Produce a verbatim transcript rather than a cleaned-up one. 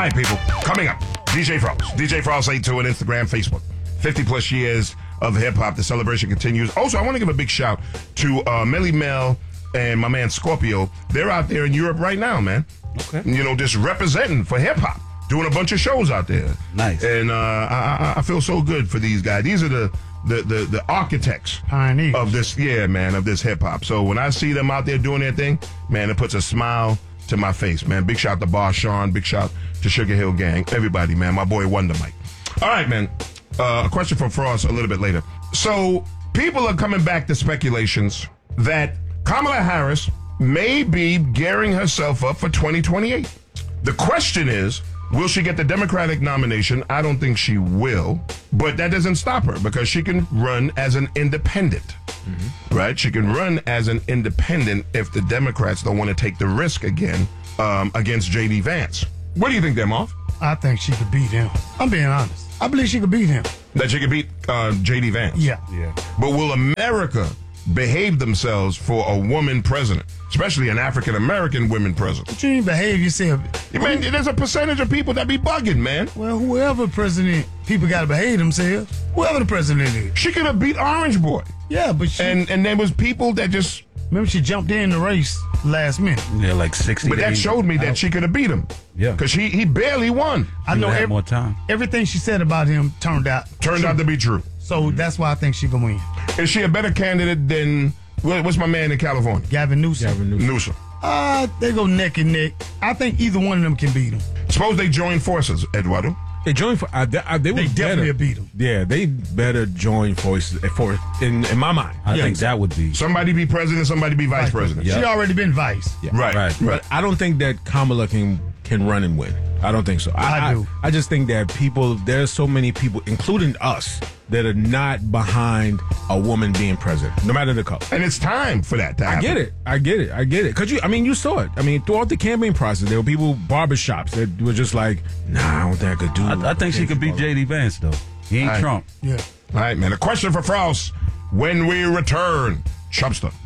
right, people. Coming up, D J Frost. D J Frost eight two on Instagram, Facebook. fifty plus years of hip-hop. The celebration continues. Also, I want to give a big shout to uh, Melly Mel and my man Scorpio. They're out there in Europe right now, man. Okay. You know, just representing for hip-hop. Doing a bunch of shows out there. Nice. And uh, I, I, I feel so good for these guys. These are the the the, the architects Pioneers. of this, yeah, man, of this hip-hop. So when I see them out there doing their thing, man, it puts a smile to my face, man. Big shout to Bar Sean. Big shout to Sugar Hill Gang. Everybody, man. My boy Wonder Mike. All right, man. Uh, a question for Frost a little bit later. So people are coming back to speculations that Kamala Harris may be gearing herself up for twenty twenty-eight. The question is, will she get the Democratic nomination? I don't think she will, but that doesn't stop her because she can run as an independent, mm-hmm. right? She can run as an independent if the Democrats don't want to take the risk again um, against J D Vance. What do you think, Demoff? I think she could beat him. I'm being honest. I believe she could beat him. That she could beat uh, J D Vance? Yeah. Yeah. But will America behave themselves for a woman president, especially an African-American women president? But you ain't behave yourself. Man, there's a percentage of people that be bugging, man. Well, whoever president, people got to behave themselves. Whoever the president is. She could have beat Orange Boy. Yeah, but she... And and there was people that just... Remember, she jumped in the race last minute. Yeah, like sixty. But that showed me that she could have beat him. Yeah. Because he, he barely won. I know had ev- more time. everything she said about him turned out. Turned true. out to be true. So that's why I think she can win. Is she a better candidate than... what- What's my man in California? Gavin Newsom. Gavin Newsom. Newsom. Uh, they go neck and neck. I think either one of them can beat him. Suppose they join forces, Eduardo. They joined for. Uh, they, uh, they, They was definitely better. beat him. Yeah, they better join forces for in in my mind. I Yeah. think that would be. Somebody be president, somebody be vice president. Yeah. She already been vice. Yeah. Right, Right. right. But I don't think that Kamala can can run and win. I don't think so. I do. I, I just think that people, there's so many people, including us, that are not behind a woman being president, no matter the color. And it's time for that to happen. I get it. I get it. I get it. Cause you, I mean, you saw it. I mean, throughout the campaign process, there were people, barbershops, that were just like, nah, I don't think I could do. I, I think she could beat J D Vance though. He ain't All right. Trump. Yeah. All right, man. A question for Frost when we return. Chubster.